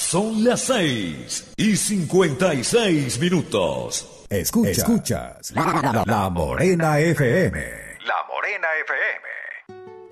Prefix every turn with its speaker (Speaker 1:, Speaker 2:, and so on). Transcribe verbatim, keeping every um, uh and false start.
Speaker 1: Son las seis y cincuenta y seis minutos.
Speaker 2: Escuchas, Escuchas la, la, la Morena F M.
Speaker 1: La Morena F M.